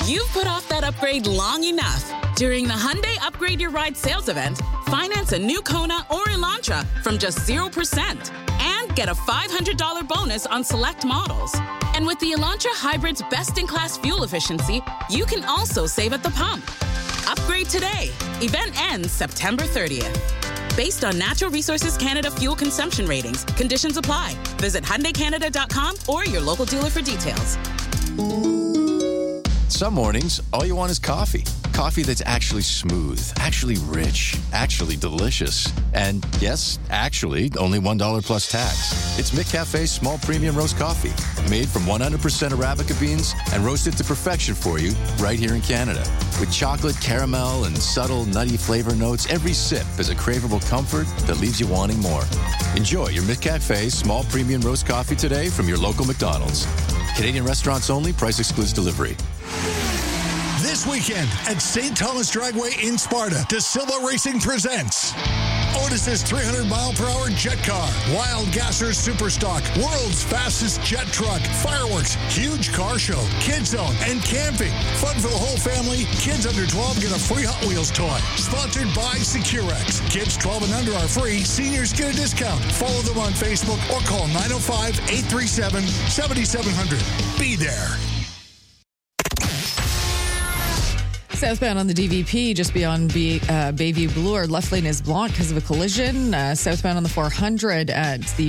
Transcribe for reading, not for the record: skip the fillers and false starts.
You've put off that upgrade long enough. During the Hyundai Upgrade Your Ride sales event, finance a new Kona or Elantra from just 0% and get a $500 bonus on select models. And with the Elantra Hybrid's best-in-class fuel efficiency, you can also save at the pump. Upgrade today. Event ends September 30th. Based on Natural Resources Canada fuel consumption ratings, conditions apply. Visit HyundaiCanada.com or your local dealer for details. Some mornings, all you want is coffee. Coffee that's actually smooth, actually rich, actually delicious. And yes, actually, only $1 plus tax. It's McCafe's small premium roast coffee, made from 100% Arabica beans and roasted to perfection for you right here in Canada. With chocolate, caramel, and subtle nutty flavor notes, every sip is a craveable comfort that leaves you wanting more. Enjoy your McCafe small premium roast coffee today from your local McDonald's. Canadian restaurants only. Price excludes delivery. This weekend at St. Thomas Dragway in Sparta, De Silva Racing presents Otis's 300-mile-per-hour jet car, Wild Gasser Superstock, world's fastest jet truck, fireworks, huge car show, Kids Zone, and camping. Fun for the whole family. Kids under 12 get a free Hot Wheels toy. Sponsored by Securex. Kids 12 and under are free. Seniors get a discount. Follow them on Facebook or call 905-837-7700. Be there. Southbound on the DVP, just beyond Bayview Bloor. Left lane is blocked because of a collision. Southbound on the 400 at the